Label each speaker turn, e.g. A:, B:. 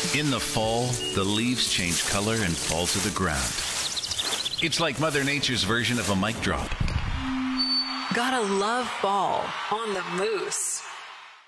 A: In the fall, the leaves change color and fall to the ground. It's like Mother Nature's version of a mic drop.
B: Gotta love fall on the Moose.